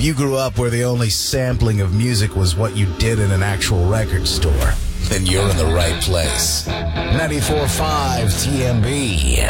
If you grew up where the only sampling of music was what you did in an actual record store, then you're in the right place. 94.5 TMB.